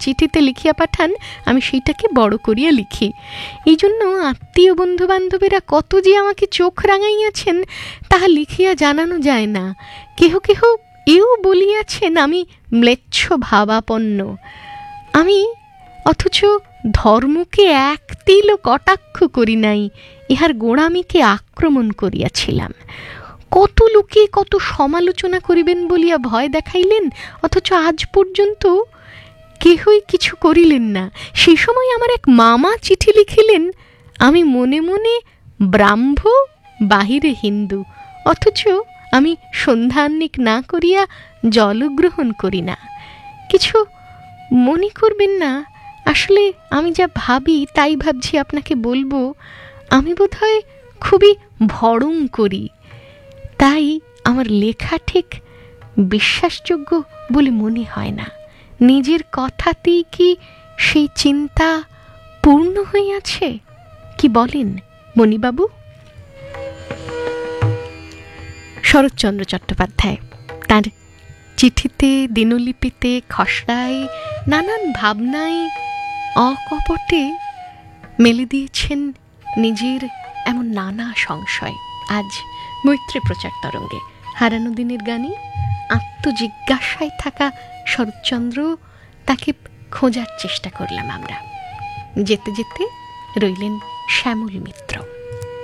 চিঠিতে লিখিয়া পাঠান, আমি সেইটাকে বড় করিয়া লিখি। এই জন্য আত্মীয় বন্ধু বান্ধবেরা কত যে আমাকে চোখ রাঙাইয়াছেন তাহা লিখিয়া জানানো যায় না। কেহ কেহ এও বলিয়াছেন আমি ম্লেচ্ছ ভাবাপন্ন। আমি অথচ ধর্মকে এক তিলও কটাক্ষ করি নাই, ইহার গোঁড়ামিকে আক্রমণ করিয়াছিলাম। কত লোকে কত সমালোচনা করিবেন বলিয়া ভয় দেখাইলেন, অথচ আজ পর্যন্ত কেহই কিছু করিলেন না। সে সময় আমার এক মামা চিঠি লিখিলেন, আমি মনে মনে ব্রাহ্ম বাহিরে হিন্দু, অথচ আমি সন্ধ্যান্নিক না করিয়া জলগ্রহণ করি না। কিছু মনে করবেন না, আসলে আমি যা ভাবি তাই ভাবছি আপনাকে বলবো। আমি বোধহয় খুবই ভড়ং করি, তাই আমার লেখা ঠিক বিশ্বাসযোগ্য বলে মনে হয় না। নিজের কথাতেই কি সেই চিন্তা পূর্ণ হইয়াছে? কি বলেন মণিবাবু? শরৎচন্দ্র চট্টোপাধ্যায় তার চিঠিতে, দিনলিপিতে, খসড়ায়, নানান ভাবনায় অকপটে মেলে দিয়েছেন নিজের এমন নানা সংশয়। আজ মৈত্রী প্রচার তরঙ্গে হারানো দিনের গানে আত্মজিজ্ঞাসায় থাকা শরৎচন্দ্র, তাকে খোঁজার চেষ্টা করলাম আমরা। যেতে যেতে রইলেন শ্যামল মিত্র।